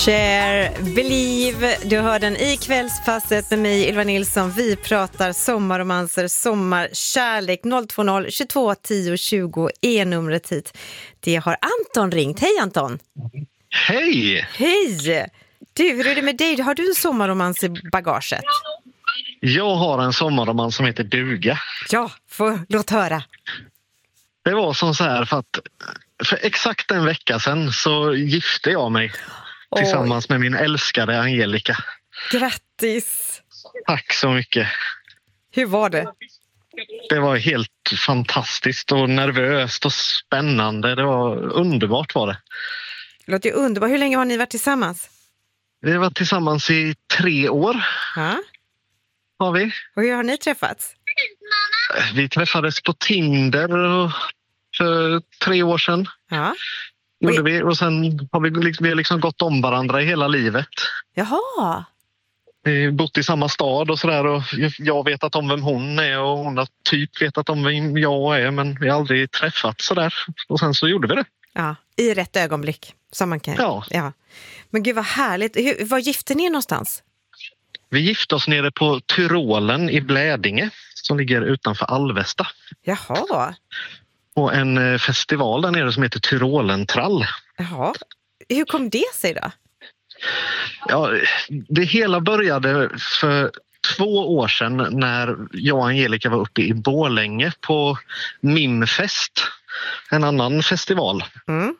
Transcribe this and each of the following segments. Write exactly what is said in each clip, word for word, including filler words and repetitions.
Share, Believe. Du hör den i Kvällspasset med mig, Ylva Nilsson. Vi pratar sommarromanser, sommarkärlek. noll två noll tjugotvå tio tjugo är numret hit. Det har Anton ringt. Hej Anton. Hej! Hej! Du, hur är det med dig? Har du en sommarromans i bagaget? Jag har en sommarromans som heter Duga. Ja, få, låt höra. Det var som så här för att för exakt en vecka sedan så gifte jag mig Oj. tillsammans med min älskade Angelica. Grattis! Tack så mycket. Hur var det? Det var helt fantastiskt och nervöst och spännande. Det var underbart var det. Det låter ju underbart. Hur länge har ni varit tillsammans? Vi har varit tillsammans i tre år. Ja. Har vi. Och hur har ni träffats? Vi träffades på Tinder för tre år sedan. Ja. Gjorde vi. Och sen har vi liksom, vi har liksom gått om varandra i hela livet. Jaha. Vi har bott i samma stad och sådär. Och jag vet att om vem hon är och hon har typ vetat om vem jag är. Men vi har aldrig träffats sådär. Och sen så gjorde vi det. Ja, i rätt ögonblick. Som man kan. Ja. ja. Men gud vad härligt. Hur, var gifte ni någonstans? Vi gifte oss nere på Tyrolen i Blädinge. Som ligger utanför Alvesta. Jaha. Och en festival där nere som heter Tyrolentrall. Jaha. Hur kom det sig då? Ja, det hela började för två år sedan när jag och Angelica var uppe i Borlänge på Mimfest. En annan festival. Mm.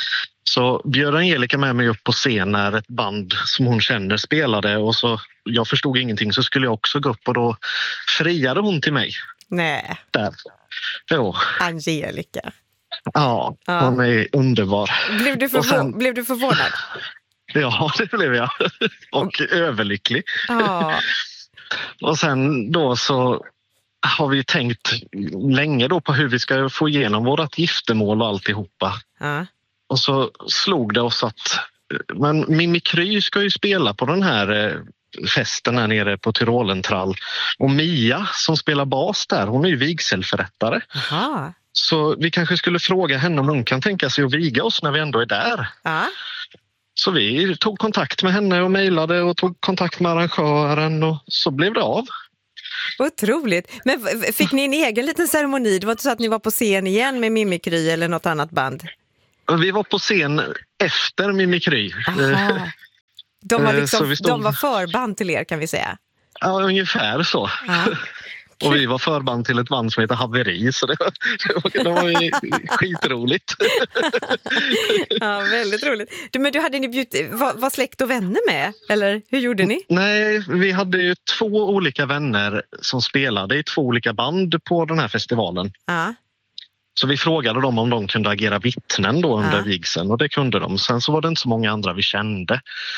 Så bjöd Angelica med mig upp på scen när ett band som hon känner spelade. Och så, jag förstod ingenting så skulle jag också gå upp och då friade hon till mig. Nej. Där. Jo. Angelica. Ja, ja, hon är underbar. Blev du, förvå- sen, blev du förvånad? Ja, det blev jag. Och mm. överlycklig. Ja. Och sen då så har vi tänkt länge då på hur vi ska få igenom vårat giftermål och alltihopa. Ja. Och så slog det oss att men Mimikry ska ju spela på den här festen här nere på Tyrolentrall. Och Mia som spelar bas där, hon är ju vigselförrättare. Aha. Så vi kanske skulle fråga henne om hon kan tänka sig att viga oss när vi ändå är där. Ja. Så vi tog kontakt med henne och mejlade och tog kontakt med arrangören och så blev det av. Otroligt. Men fick ni en egen liten ceremoni? Det var inte så att ni var på scen igen med Mimikry eller något annat band? Vi var på scen efter Mimikry. Aha. De var, liksom, stod... de var förband till er kan vi säga. Ja, ungefär så. Ja. Och vi var förband till ett band som heter Haveri, så det var, det var, det var ju skitroligt. Ja, väldigt roligt. Du, men du hade ni bjudit, var, var släkt och vänner med? Eller hur gjorde ni? Nej, vi hade ju två olika vänner som spelade i två olika band på den här festivalen. Ja. Så vi frågade dem om de kunde agera vittnen då under ja. vigseln och det kunde de. Sen så var det inte så många andra vi kände.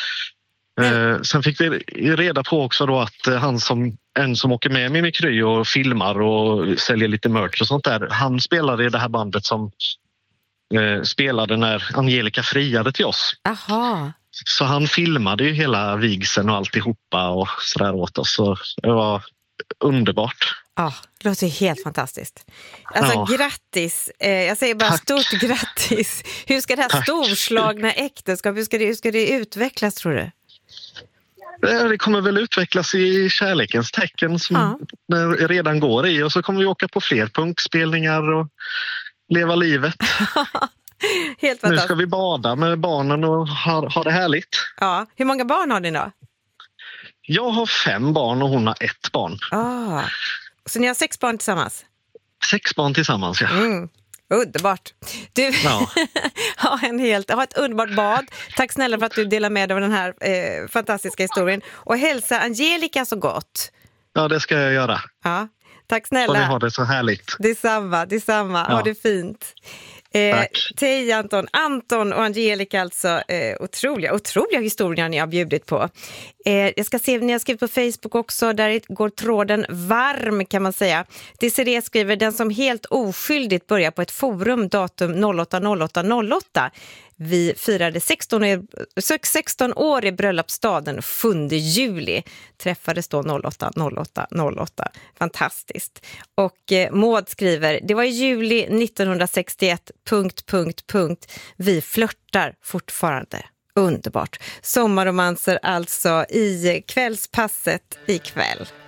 Eh, sen fick vi reda på också då att han som, en som åker med Mimikry och filmar och säljer lite merch och sånt där, han spelade i det här bandet som eh, spelade när Angelica friade till oss. Aha. Så han filmade ju hela vigseln och alltihopa och sådär åt oss. Så det var underbart. Ja, det låter helt fantastiskt. Alltså ja. grattis, eh, jag säger bara Tack. Stort grattis. Hur ska det här Tack. storslagna äktenskap, hur ska det, hur ska det utvecklas tror du? Det kommer väl utvecklas i kärlekens tecken som ja. det redan går i och så kommer vi åka på fler punkspelningar och leva livet. Helt nu ska vi bada med barnen och ha, ha det härligt. Ja, hur många barn har ni då? Jag har fem barn och hon har ett barn. Ah. Så ni har sex barn tillsammans? Sex barn tillsammans, ja. Mm. Underbart. Du ja. har, en helt, har ett underbart bad. Tack snälla för att du delar med dig av den här eh, fantastiska historien. Och hälsa Angelica så gott. Ja, det ska jag göra. Ja. Tack snälla. Och ni har det så härligt. Detsamma, detsamma. Ja. Ha det fint. Eh, Tej Anton, Anton och Angelica alltså eh, otroliga, otroliga historier ni har bjudit på. Eh, jag ska se, ni har skrivit på Facebook också, där går tråden varm kan man säga. Desiree skriver, den som helt oskyldigt börjar på ett forum datum noll åtta noll åtta noll åtta. Vi firade sexton år, sexton år i bröllopsstaden sjunde juli. Träffades då noll åtta noll åtta noll åtta. Fantastiskt. Och eh, Maud skriver, det var i juli nittonhundrasextioett, punkt, punkt, punkt. Vi flörtar fortfarande. Underbart. Sommarromanser alltså i Kvällspasset ikväll.